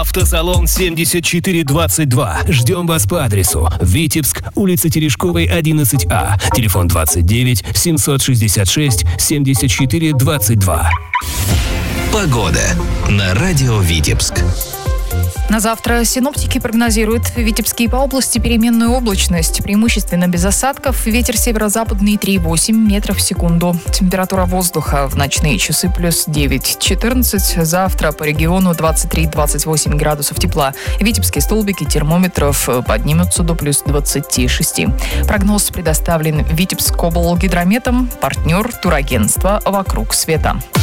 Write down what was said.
Автосалон 7422. Ждем вас по адресу: Витебск, улица Терешковой, 11А. Телефон 29 766 74 22. Погода на радио Витебск. На завтра синоптики прогнозируют в Витебске и по области переменную облачность, преимущественно без осадков, ветер северо-западный 3,8 метров в секунду. Температура воздуха в ночные часы плюс 9-14, завтра по региону 23-28 градусов тепла. Витебские столбики термометров поднимутся до плюс 26. Прогноз предоставлен Витебскоблгидрометом, партнер турагентства «Вокруг света».